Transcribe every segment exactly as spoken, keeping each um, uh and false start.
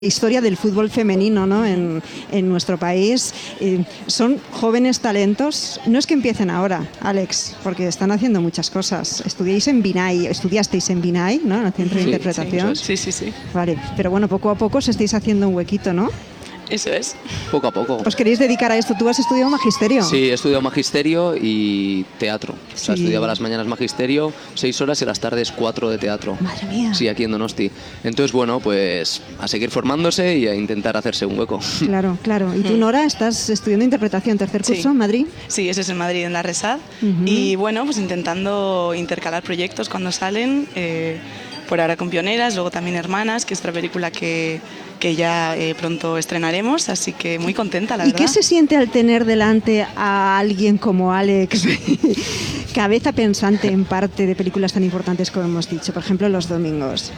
Historia del fútbol femenino, ¿no? en, en nuestro país. Eh, son jóvenes talentos, no es que empiecen ahora, Alex, porque están haciendo muchas cosas. Estudiáis en BINAI, estudiasteis en BINAI, ¿no? En el Centro Sí, de Interpretación. Sí, sí, sí. Vale, pero bueno, poco a poco os estáis haciendo un huequito, ¿no? Eso es. Poco a poco. ¿Os queréis dedicar a esto? ¿Tú has estudiado magisterio? Sí, he estudiado magisterio y teatro. O sea, Sí. estudiaba las mañanas magisterio, seis horas y las tardes cuatro de teatro. Madre mía. Sí, aquí en Donosti. Entonces, bueno, pues a seguir formándose y a intentar hacerse un hueco. Claro, claro. ¿Y tú, Nora, estás estudiando interpretación, tercer curso Sí. en Madrid? Sí, eso es en Madrid, en la RESAD. Ujú. Y bueno, pues intentando intercalar proyectos cuando salen. Eh, por ahora con Pioneras, luego también Hermanas, que es otra película que, que ya eh, pronto estrenaremos. Así que muy contenta, la ¿Y verdad. qué se siente al tener delante a alguien como Alex, cabeza pensante en parte de películas tan importantes como hemos dicho, por ejemplo, Los Domingos?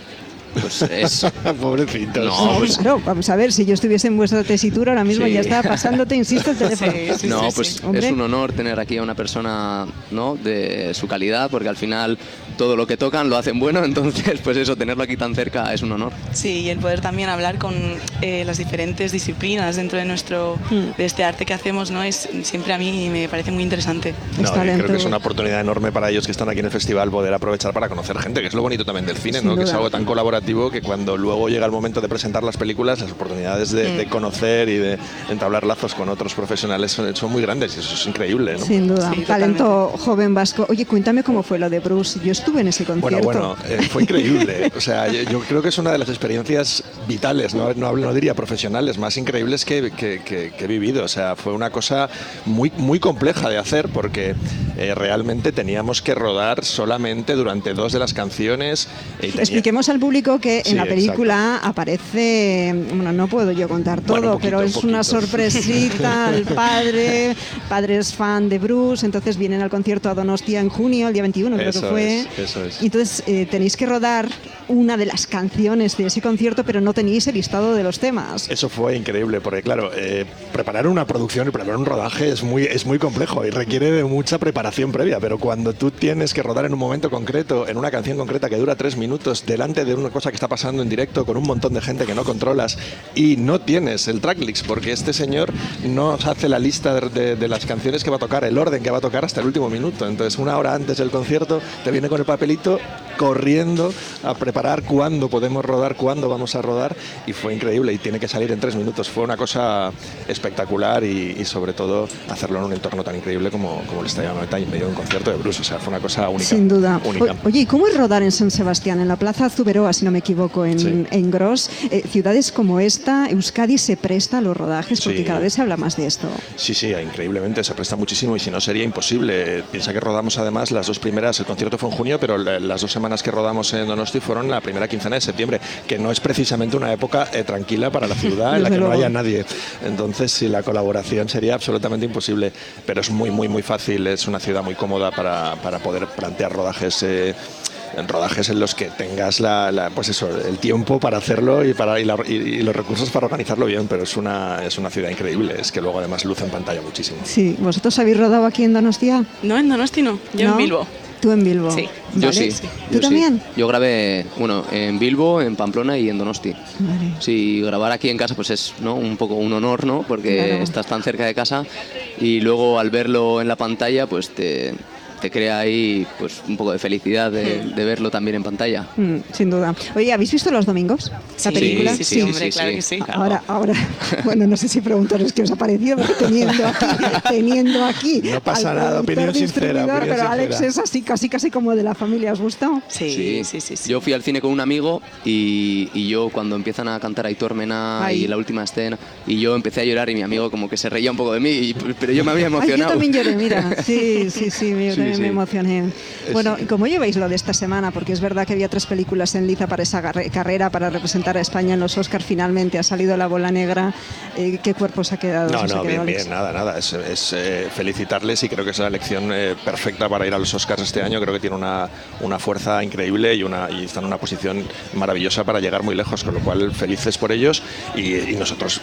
Pues es... Pobrecitos. No, pues- Claro, vamos a ver, si yo estuviese en vuestra tesitura ahora mismo Sí. ya estaba pasándote, insisto, el teléfono. Sí, sí, No, sí, pues sí. Hombre. es un honor tener aquí a una persona, ¿no?, de su calidad, porque al final todo lo que tocan lo hacen bueno, entonces pues eso, tenerlo aquí tan cerca es un honor. Sí, y el poder también hablar con eh, las diferentes disciplinas dentro de nuestro Mm. de este arte que hacemos, ¿no? Es siempre a mí me parece muy interesante. Es No, y talento. creo que es una oportunidad enorme para ellos que están aquí en el festival poder aprovechar para conocer gente, que es lo bonito también del cine, Sin ¿no? Que duda. es algo tan colaborativo que cuando luego llega el momento de presentar las películas, las oportunidades de, Mm. de conocer y de entablar lazos con otros profesionales son, son muy grandes y eso es increíble, ¿no? Sin duda, Sí, talento joven vasco. Oye, cuéntame cómo fue lo de Bruce. Yo estuve en ese concierto. Bueno, bueno, eh, fue increíble. O sea, yo, yo creo que es una de las experiencias vitales, no, no, hablo- no diría profesionales, más increíbles que, que- que- que he vivido. O sea, fue una cosa muy, muy compleja de hacer porque eh, realmente teníamos que rodar solamente durante dos de las canciones. Y tenía- Expliquemos al público que Sí, en la película aparece, bueno, no puedo yo contar todo, Bueno, un poquito, pero es un una poquito. sorpresita. El padre, padre es fan de Bruce, entonces vienen al concierto a Donostia en junio, el día veintiuno creo Eso que fue. es, eso es. Y entonces eh, tenéis que rodar una de las canciones de ese concierto, pero no tenéis el listado de los temas. Eso fue increíble, porque claro, eh, preparar una producción y preparar un rodaje es muy, es muy complejo y requiere de mucha preparación previa, pero cuando tú tienes que rodar en un momento concreto, en una canción concreta que dura tres minutos, delante de una cosa que está pasando en directo con un montón de gente que no controlas y no tienes el tracklist, porque este señor no os hace la lista de, de- de las canciones que va a tocar, el orden que va a tocar hasta el último minuto, entonces una hora antes del concierto te viene con el papelito corriendo a preparar cuándo podemos rodar, cuándo vamos a rodar y fue increíble y tiene que salir en tres minutos. Fue una cosa espectacular y, y sobre todo hacerlo en un entorno tan increíble como, como el Estadio Anoeta en medio de un concierto de Bruce. O sea, fue una cosa única. Sin duda. Única. O- Oye, ¿y cómo es rodar en San Sebastián, en la Plaza Zuberoa, si no me equivoco, en, Sí. en Gros? Eh, ciudades como esta, Euskadi se presta a los rodajes porque Sí. cada vez se habla más de esto. Sí, sí, increíblemente, se presta muchísimo y si no sería imposible. Piensa que rodamos además las dos primeras, el concierto fue en junio, pero la- las dos semanas que rodamos en Donosti fueron la primera quincena de septiembre, que no es precisamente una época eh, tranquila para la ciudad en la Desde que no luego. haya nadie. Entonces, sí, la colaboración sería absolutamente imposible, pero es muy, muy, muy fácil, es una ciudad muy cómoda para, para poder plantear rodajes. Eh, en rodajes en los que tengas la, la- pues eso, el tiempo para hacerlo y, para, y, la- y- y los recursos para organizarlo bien, pero es una, es una ciudad increíble, es que luego además luce en pantalla muchísimo. Sí, ¿vosotros habéis rodado aquí en Donostia? No, en Donosti no, yo ¿No? en Bilbo. Tú en Bilbo. Sí. Yo Vale. sí. sí. ¿Tú yo sí. también? Yo grabé, bueno, en Bilbo, en Pamplona y en Donosti. Vale. Sí, grabar aquí en casa pues es, ¿no?, un poco un honor, ¿no?, porque Claro. estás tan cerca de casa y luego al verlo en la pantalla pues te, te crea ahí pues un poco de felicidad de, de verlo también en pantalla. Mm, sin duda. Oye, ¿habéis visto Los Domingos? La Sí, película. sí, sí, hombre, claro que sí. claro. Ahora, ahora, bueno, no sé si preguntaros qué os ha parecido, porque teniendo aquí, teniendo aquí. No pasa al nada, productor opinión sincera, distribuidor, opinión pero Alex sincera. es así, casi, casi como de la familia. ¿Os gustó? Sí, sí, sí, sí. Yo fui al cine con un amigo y, y yo cuando empiezan a cantar Aitor Mena Ay. y la última escena y yo empecé a llorar y mi amigo como que se reía un poco de mí, y- pero yo me había Ay, yo emocionado. también lloré, mira. Sí, sí, sí, yo Sí, también sí. me emocioné. Bueno, ¿y cómo lleváis lo de esta semana? Porque es verdad que había tres películas en liza para esa garre- carrera, para representar a España en los Oscars. Finalmente ha salido La Bola Negra. Eh, ¿Qué cuerpo se ha quedado? No, ¿Se os ha no, quedado, bien, Alex? bien, nada, nada. Es, es, eh, felicitarles y creo que es la elección eh, perfecta para ir a los Oscars este año. Creo que tiene una, una fuerza increíble y, una, y están en una posición maravillosa para llegar muy lejos, con lo cual felices por ellos y, y nosotros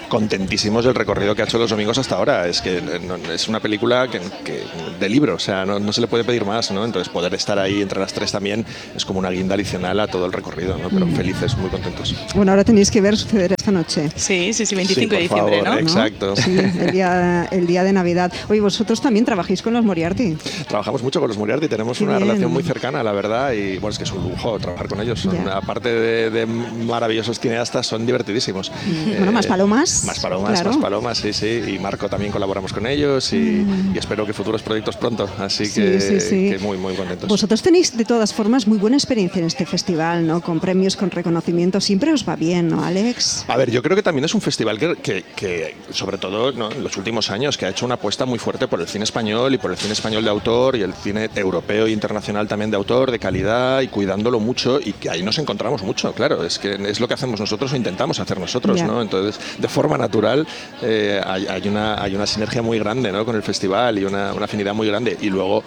contentísimos del recorrido que ha hecho los domingos hasta ahora. Es que no, es una película que, que de libro, o sea, no, no se le puede pedir más, ¿no? Entonces poder estar ahí entre las tres también es como una guinda adicional a todo el recorrido, ¿no? Pero mm. felices, muy contentos. Bueno, ahora tenéis que ver Suceder esta noche. Sí, sí, sí, veinticinco de diciembre, favor, ¿no? Exacto. Sí, el día, el día de Navidad. Oye, vosotros también trabajáis con los Moriarty. Trabajamos mucho con los Moriarty, tenemos Qué una bien. relación muy cercana, la verdad, y bueno, es que es un lujo trabajar con ellos. Son, yeah. Aparte de, de maravillosos cineastas, son divertidísimos. Mm. Bueno, más palomas. Más palomas, claro. más palomas, sí, sí. Y Marco también colaboramos con ellos y, mm. y espero que futuros proyectos pronto. Así sí, que, sí, sí. que muy, muy contentos. Vosotros tenéis de todas formas muy buena experiencia en este festival, ¿no? Con premios, con reconocimiento. Siempre os va bien, ¿no, Alex? A ver, yo creo que también es un festival que, que, que sobre todo, ¿no?, en los últimos años, que ha hecho una apuesta muy fuerte por el cine español y por el cine español de autor y el cine europeo e internacional también de autor, de calidad, y cuidándolo mucho, y que ahí nos encontramos mucho, claro. Es que es lo que hacemos nosotros o intentamos hacer nosotros, yeah. ¿no? Entonces, de forma natural, eh, hay, hay, una, hay una sinergia muy grande, ¿no?, con el festival y una, una afinidad muy grande. Y luego,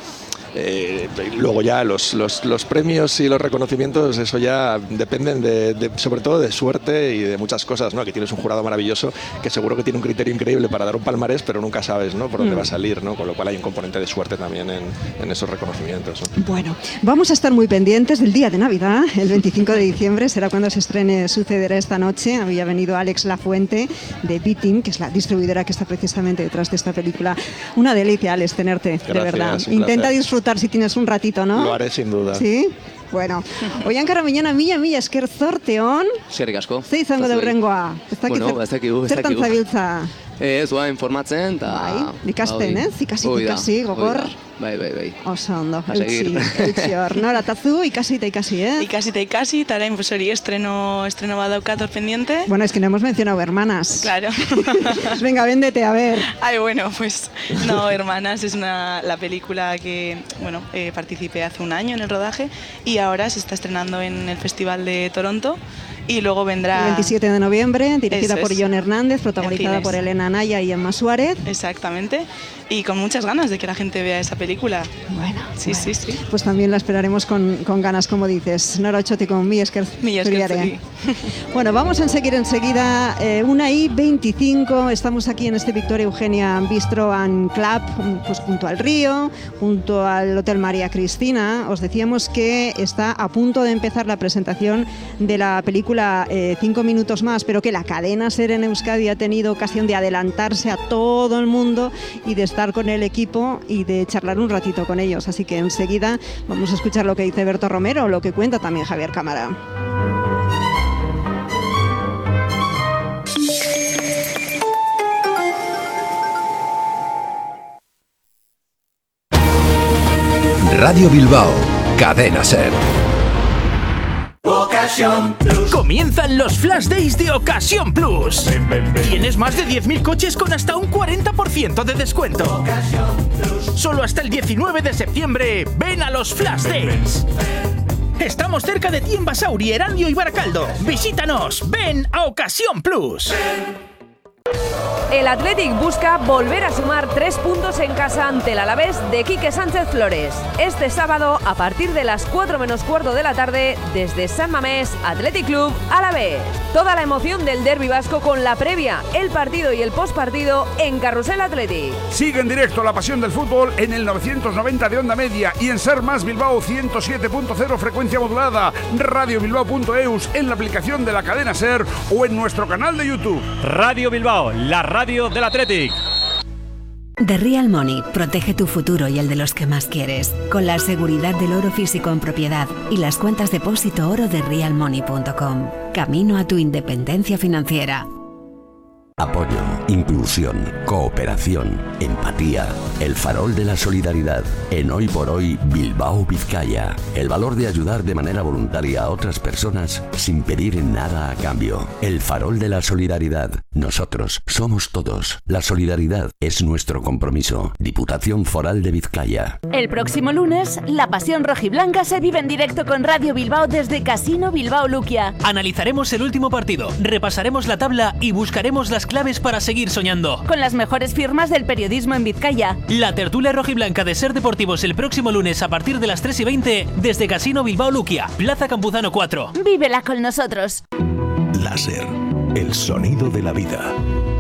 Eh, luego ya los, los, los premios y los reconocimientos, eso ya dependen de, de, sobre todo de suerte y de muchas cosas, ¿no? Que tienes un jurado maravilloso que seguro que tiene un criterio increíble para dar un palmarés, pero nunca sabes, ¿no?, por dónde mm. va a salir, ¿no? Con lo cual hay un componente de suerte también en, en esos reconocimientos, ¿no? Bueno, vamos a estar muy pendientes del día de Navidad, el veinticinco de diciembre será cuando se estrene Sucederá esta noche. Había venido Alex Lafuente de Beating, que es la distribuidora que está precisamente detrás de esta película. Una delicia, Alex, tenerte, Gracias, de verdad. Intenta disfrutar si tienes un ratito, ¿no? Lo haré sin duda. ¿Sí? Bueno, oian karamiñana mila mila esker zorteon. Eskerrik asko. Ze izango da hurrengoa? Bueno, ez dakigu, ez dakigu. Zertan zabiltza? Ez, oa informatzen, eta... Bai, ikasten, ez? Ikasi, ikasi, gogor. Bai, bai, bai. Oso ondo, eutxi, eutxi hor. Nora, tazu, ikasi eta ikasi, eh? Ikasi eta ikasi, eta orain, pues hori, estreno, estreno badaukat hor pendiente. Bueno, es que no hemos mencionado Hermanas. Claro. Venga, véndete, a ver. Ay, bueno, pues, no, Hermanas es una, la película que, bueno, eh, participé hace un año en el rodaje y ahora se está estrenando en el Festival de Toronto. Y luego vendrá... El veintisiete de noviembre, dirigida es. por John Hernández, protagonizada por Elena Anaya y Emma Suárez. Exactamente. Y con muchas ganas de que la gente vea esa película. Bueno, sí, bueno. sí, sí. Pues también la esperaremos con, con ganas, como dices. Nora Otxoti con mi esker zuriare. Bueno, vamos a seguir enseguida. Eh, una y veinticinco. Estamos aquí en este Victoria Eugenia Bistro and Club, pues junto al río, junto al Hotel María Cristina. Os decíamos que está a punto de empezar la presentación de la película Eh, cinco minutos más, pero que la cadena SER en Euskadi ha tenido ocasión de adelantarse a todo el mundo y de estar con el equipo y de charlar un ratito con ellos. Así que enseguida vamos a escuchar lo que dice Berto Romero, lo que cuenta también Javier Cámara. Radio Bilbao, Cadena SER. Ocasión Plus. Comienzan los Flash Days de Ocasión Plus. Ven, ven, ven. Tienes más de diez mil coches con hasta un cuarenta por ciento de descuento. Solo hasta el diecinueve de septiembre, ven a los Flash Days. Estamos cerca de ti en Basauri, Erandio y Baracaldo. Visítanos, ven a Ocasión Plus. El Athletic busca volver a sumar tres puntos en casa ante el Alavés de Quique Sánchez Flores. Este sábado, a partir de las cuatro menos cuarto de la tarde, desde San Mamés, Athletic Club Alavés. Toda la emoción del derbi vasco con la previa, el partido y el postpartido en Carrusel Athletic. Sigue en directo la pasión del fútbol en el novecientos noventa de onda media y en Ser Más Bilbao ciento siete punto cero frecuencia modulada, radio bilbao punto eus, en la aplicación de la cadena Ser o en nuestro canal de YouTube. Radio Bilbao, la radio del Athletic. The Real Money protege tu futuro y el de los que más quieres, con la seguridad del oro físico en propiedad y las cuentas depósito oro de real money punto com. Camino a tu independencia financiera. Apoyo, inclusión, cooperación, empatía, el farol de la solidaridad. En Hoy por Hoy, Bilbao, Vizcaya. El valor de ayudar de manera voluntaria a otras personas sin pedir nada a cambio. El farol de la solidaridad. Nosotros somos todos. La solidaridad es nuestro compromiso. Diputación Foral de Vizcaya. El próximo lunes, la pasión rojiblanca se vive en directo con Radio Bilbao desde Casino Bilbao Luquia. Analizaremos el último partido, repasaremos la tabla y buscaremos las claves para seguir soñando. Con las mejores firmas del periodismo en Vizcaya. La tertulia rojiblanca de Ser Deportivos el próximo lunes a partir de las tres y veinte desde Casino Bilbao Luquia, Plaza Campuzano cuatro. Vívela con nosotros. Láser. El sonido de la vida.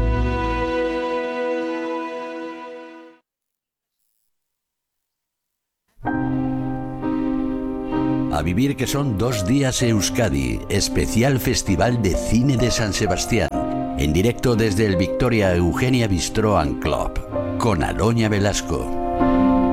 A vivir que son dos días Euskadi, especial Festival de Cine de San Sebastián, en directo desde el Victoria Eugenia Bistro and Club, con Aloña Velasco.